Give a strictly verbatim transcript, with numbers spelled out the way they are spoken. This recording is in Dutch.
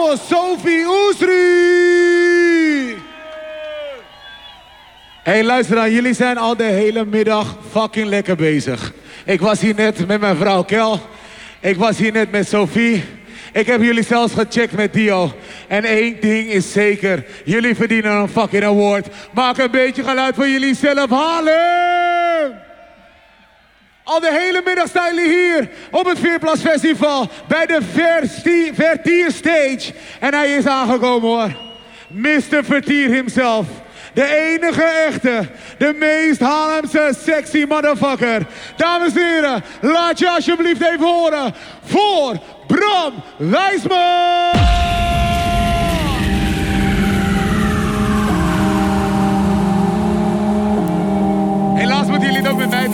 voor Sophie Oesri. Hey, luister dan. Jullie zijn al de hele middag fucking lekker bezig. Ik was hier net met mijn vrouw Kel. Ik was hier net met Sophie. Ik heb jullie zelfs gecheckt met Dio. En één ding is zeker. Jullie verdienen een fucking award. Maak een beetje geluid voor jullie zelf. Haarlem! Al de hele middag staan jullie hier op het Veerplas Festival. Bij de Verti- Vertier Stage. En hij is aangekomen hoor. mister Vertier himself. De enige echte, de meest Haarlemse sexy motherfucker. Dames en heren, laat je alsjeblieft even horen voor Bram Wijsman! Helaas moeten jullie het ook met mij doen.